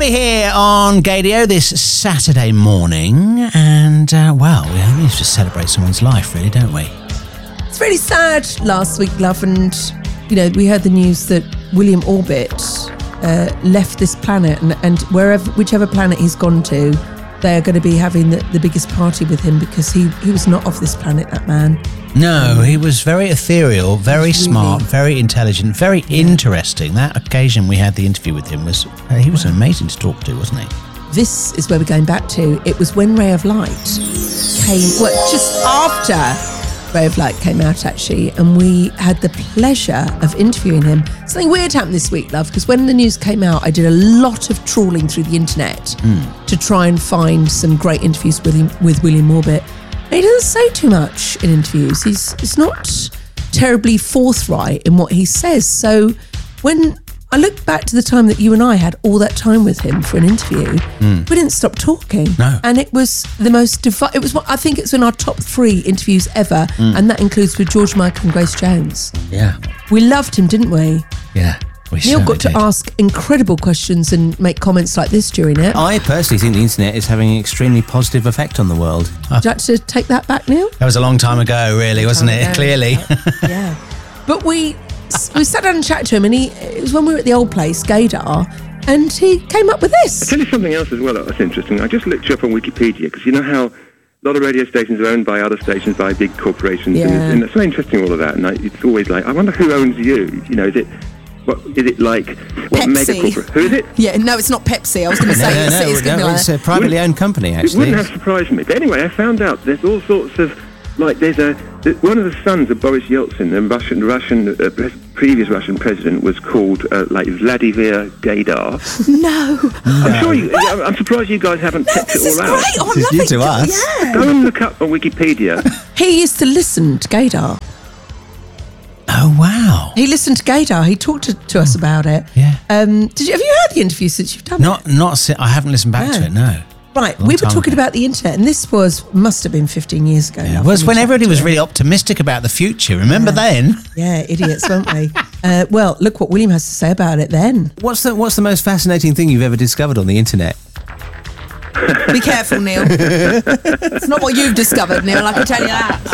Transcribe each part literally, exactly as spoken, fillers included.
Family here on Gaydio this Saturday morning, and uh, well, we need to just celebrate someone's life, really, don't we? It's really sad last week, love, and you know we heard the news that William Orbit uh, left this planet, and, and wherever, whichever planet he's gone to, they are going to be having the, the biggest party with him because he he was not of this planet, that man. No, he was very ethereal, very smart, really? very intelligent, very yeah. interesting. That occasion we had the interview with him was, uh, he was amazing to talk to, wasn't he? This is where we're going back to. It was when Ray of Light came, well, just after Ray of Light came out, actually, and we had the pleasure of interviewing him. Something weird happened this week, love, because when the news came out, I did a lot of trawling through the internet mm. to try and find some great interviews with him, with William Orbit. He doesn't say too much in interviews. He's, he's not terribly forthright in what he says. So when I look back to the time that you and I had all that time with him for an interview, mm. we didn't stop talking. No. And it was the most, devi- it was what I think it's in our top three interviews ever. Mm. And that includes with George Michael and Grace Jones. Yeah. We loved him, didn't we? Yeah. We Neil got to did. ask incredible questions and make comments like this during it. I personally think the internet is having an extremely positive effect on the world. Would you like to take that back, Neil? That was a long time ago, really, wasn't it? Ago. Clearly. Yeah. But we we sat down and chatted to him, and he it was when we were at the old place, Gaydar, and he came up with this. I'll tell you something else as well that's interesting. I just looked you up on Wikipedia, because you know how a lot of radio stations are owned by other stations, by big corporations, Yeah. and, it's, and it's so interesting, all of that, and I, it's always like, I wonder who owns you, you know, is it... What is it like? What Pepsi. mega corporate? Who is it? Yeah, no, it's not Pepsi. I was going to No, say no, it's, no, it's going to no, be like it's a privately owned company, It actually. wouldn't have surprised me. But anyway, I found out there's all sorts of, like, there's a th- one of the sons of Boris Yeltsin, the Russian, Russian uh, pres- previous Russian president, was called uh, like Vladimir Gaydar. No. I'm sure you. I'm I'm surprised you guys haven't checked This it is all great. out. Oh, I This is love new it. to us. Yeah. Go and look up on Wikipedia. He used to listen to Gaydar. Oh, wow. He listened to Gaydar. He talked to, to us about it. Yeah. Um, did you have you heard the interview since you've done Not, it? not. si- I haven't listened back No. to it, no. Right, Long we were time talking ago. about the internet, and this was must have been fifteen years ago. Yeah. love, It was we when chatted everybody to was him. really optimistic about the future. Remember then? Yeah, idiots, weren't we? Uh, well, look what William has to say about it then. What's the What's the most fascinating thing you've ever discovered on the internet? Be careful, Neil. It's not what you've discovered, Neil, I can tell you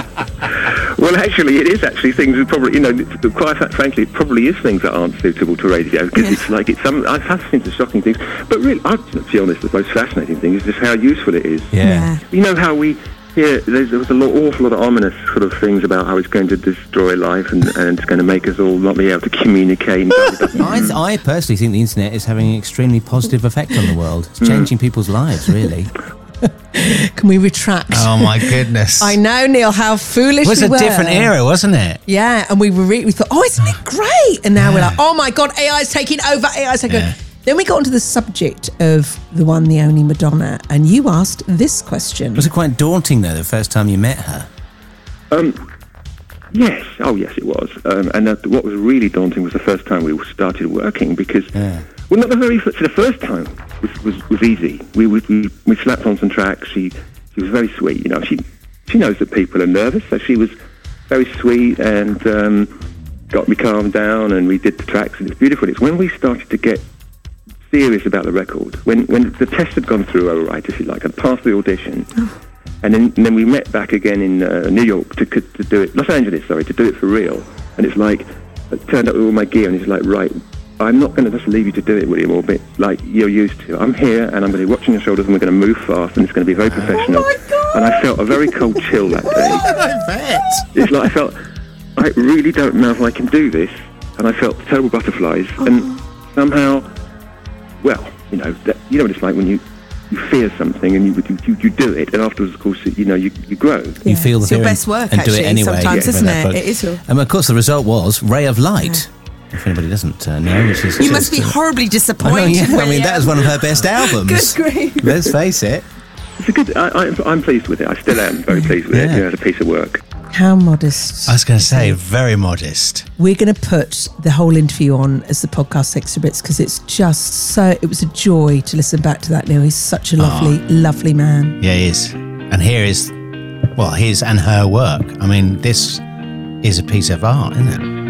that. Well, actually, it is actually things that probably, you know, quite frankly, it probably is things that aren't suitable to radio, because Yeah. it's like, it's some, I've had seen some shocking things, but really, I, to be honest, the most fascinating thing is just how useful it is. Yeah. You know how we, here, there's, there was a lot, awful lot of ominous sort of things about how it's going to destroy life and, and it's going to make us all not be able to communicate. And I, I personally think the internet is having an extremely positive effect on the world. It's changing people's lives, really. Can we retract? Oh, my goodness. I know, Neil, how foolish It was we a were. different era, wasn't it? Yeah, and we were re- we thought, oh, isn't it great? And now we're like, oh my God, A I's taking over, A I's taking Yeah. over. Then we got onto the subject of the one, the only Madonna, and you asked this question. Was it quite daunting, though, the first time you met her? Um, yes, oh yes, it was. Um, and uh, what was really daunting was the first time we started working, because, Yeah. well, not the very first, the first time was, was, was easy. We, we we we slapped on some tracks. She she was very sweet. You know, she she knows that people are nervous, so she was very sweet and um, got me calmed down. And we did the tracks, and it's beautiful. It's when we started to get serious about the record, when when the test had gone through all right, if you like, and passed the audition. And then, and then we met back again in uh, New York to to do it, Los Angeles, sorry, to do it for real. And it's like, I turned up with all my gear, and it's like, right, I'm not going to just leave you to do it, William, or bit like you're used to. I'm here, and I'm going to be watching your shoulders, and we're going to move fast, and it's going to be very professional. Oh my God. And I felt a very cold chill that day. I bet. It's like I felt, I really don't know if I can do this, and I felt terrible butterflies, and somehow, well, you know, that, you know what it's like when you. You fear something and you, you you do it, and afterwards, of course, you know, you, you grow. You feel the It's your fear best and- work, and do it actually, anyway. sometimes, Yeah, isn't but- it? but- It is your- And of course, the result was Ray of Light. If anybody doesn't uh, know, which is You must just, be uh, horribly I, disappointed. know, yeah, I mean, William. that was one of her best albums. Good grief. Let's face it. It's a good. I, I, I'm pleased with it. I still am very pleased with it. Yeah. You know, it's a piece of work. How modest. I was going to say, very modest. We're going to put the whole interview on as the podcast extra bits because it's just so, it was a joy to listen back to that, Neil. He's such a lovely, lovely man. Yeah, he is. And here is, well, his and her work. I mean, this is a piece of art, isn't it?